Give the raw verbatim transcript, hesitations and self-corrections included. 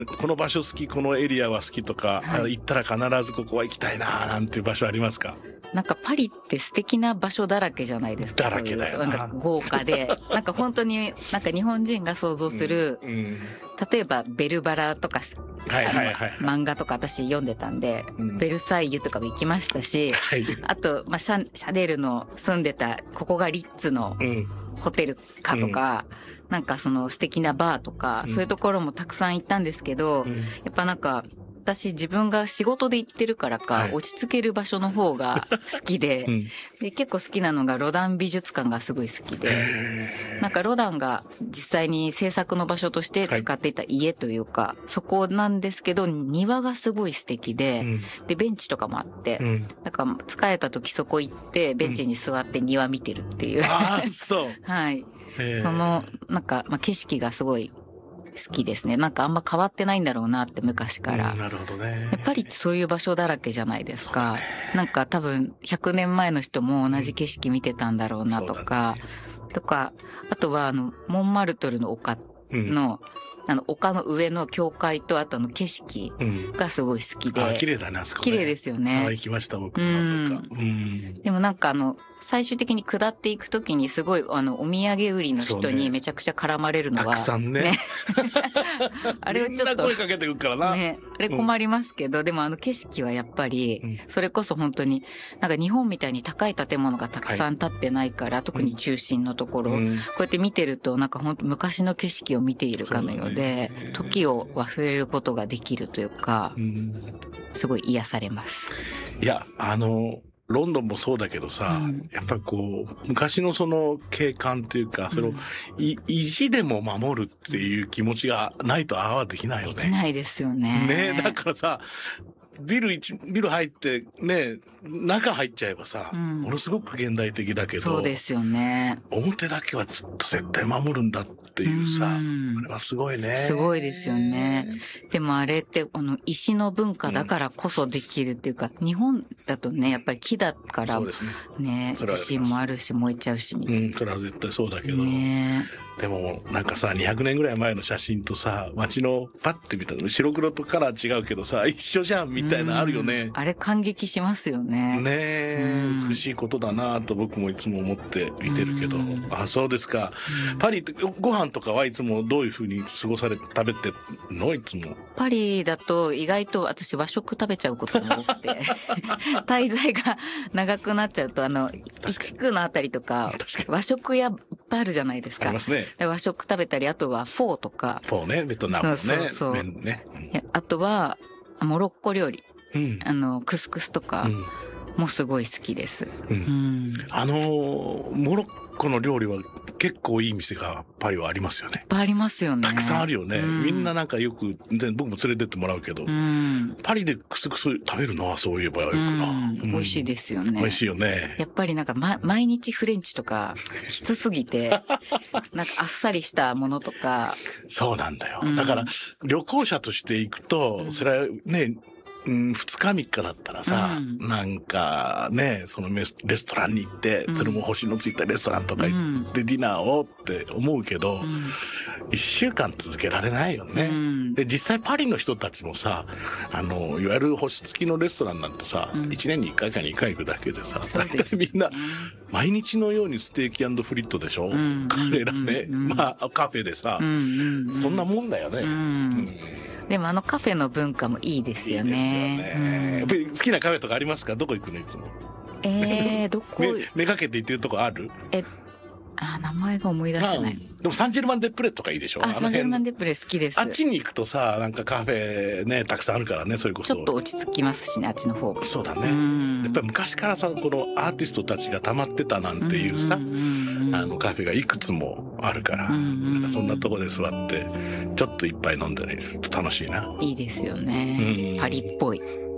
この場所好き、このエリアは好きとか、はい、行ったら必ずここは行きたいななんていう場所ありますか？ なんかパリって素敵な場所だらけじゃないですか。 だらけだよな。 なんか豪華で、なんか本当になんか日本人が想像する、うんうん、例えばベルバラとか、はいはいはいはい、漫画とか私読んでたんで、うん、ベルサイユとかも行きましたし、はい、あと、まあ、シャ、シャネルの住んでたここがリッツのホテルかとか、うん、なんかその素敵なバーとか、うん、そういうところもたくさん行ったんですけど、うん、やっぱなんか私自分が仕事で行ってるからか、はい、落ち着ける場所の方が好きで、うん、で結構好きなのがロダン美術館がすごい好きで、なんかロダンが実際に制作の場所として使っていた家というか、はい、そこなんですけど庭がすごい素敵で、うん、でベンチとかもあって、うん、だから疲れた時そこ行ってベンチに座って庭見てるっていう、うん、 あそうはいそのなんか、まあ、景色がすごい好きですね。なんかあんま変わってないんだろうなって昔から、うん、 なるほどね。 やっぱりそういう場所だらけじゃないですか、ね、なんか多分ひゃくねんまえの人も同じ景色見てたんだろうなとか、うんね、とかあとはあのモンマルトルの丘の、うん、あの丘の上の教会とあとの景色がすごい好きで、うん、 あ綺麗だねあそこね。 綺麗ですよね。 あ行きました僕も何度か、うん、 でもなんかあの最終的に下っていくときにすごいあのお土産売りの人にめちゃくちゃ絡まれるのは、 ね、たくさんね、ねあれはちょっとみんな声かけてくるからな、 ね、あれ困りますけど、うん、でもあの景色はやっぱりそれこそ本当になんか日本みたいに高い建物がたくさん建ってないから、はい、特に中心のところ、うん、こうやって見てるとなんか本当昔の景色を見ているかのようで、ね、時を忘れることができるというか、うん、すごい癒されます。 いやあのロンドンもそうだけどさ、うん、やっぱりこう昔のその景観というかそれを、うん、意地でも守るっていう気持ちがないとああはできないよね。 できないですよね。 ねだからさビル一ビル入ってね中入っちゃえばさ、うん、ものすごく現代的だけどそうですよね。 表だけはずっと絶対守るんだっていうさ、うん、あれはすごいね。 すごいですよね。でもあれってあの石の文化だからこそできるっていうか、うん、日本だとねやっぱり木だからね、ね地震もあるし燃えちゃうしみたいな、うん、 それは絶対そうだけど、ね、でもなんかさにひゃくねんぐらい前の写真とさ街のパッて見たの白黒とカラー違うけどさ一緒じゃんみたいなあるよね、 うん、あれ感激しますよね。 ねえ、うん、美しいことだなと僕もいつも思って見てるけど、うん、あそうですか、うん、パリってご飯とかはいつもどういう風に過ごされて食べてるのいつも？ パリだと意外と私和食食べちゃうことが多くて滞在が長くなっちゃうとあの一区のあたりとか和食屋いっぱいあるじゃないですか。 ありますね。 和食食べたりあとはフォーとかフォーねベトナムのねそうそうそう麺ね、 うん、あとはモロッコ料理、うん、あのクスクスとかもすごい好きです、うんうん、 あのモロッコの料理は結構いい店がパリはありますよね。 いっぱいありますよね。 たくさんあるよね、うん、みんななんかよくで僕も連れてってもらうけど、うん、パリでクスクス食べるのはそういえばよくな、うんうん、美味しいですよね。 美味しいよね。 やっぱりなんか、ま、毎日フレンチとかきつすぎてなんかあっさりしたものとかそうなんだよ、うん、だから旅行者として行くと、うん、それはねうん、ふつかみっかだったらさ、うん、なんかねそのレストランに行って、うん、それも星のついたレストランとか行って、うん、ディナーをって思うけど、うん、いっしゅうかん続けられないよね、うん、で実際パリの人たちもさあのいわゆる星付きのレストランなんてさ、うん、いちねんにいっかいかにかい行くだけでさ大体みんな毎日のようにステーキ&フリットでしょ、うん、彼らね、うん、まあカフェでさ、うん、そんなもんだよね、うんうんでもあのカフェの文化もいいですよね。いいですよね、うん、 やっぱり好きなカフェとかありますか？どこ行くのいつも？ えー、どこめめがけて行ってるとこある？ えあ名前が思い出せない、うん、 でもサンジェルマン・デ・プレとかいいでしょ。 あサンジェルマン・デ・プレ好きです。 あっちに行くとさなんかカフェねたくさんあるからねそれこそちょっと落ち着きますしねあっちの方が。 そうだねやっぱり昔からさこのアーティストたちが溜まってたなんていうさ、うんうんうん、あのカフェがいくつもあるから、うんうん、なんかそんなとこで座ってちょっと一杯飲んだりすると楽しいな。 いいですよね、うん、パリっぽい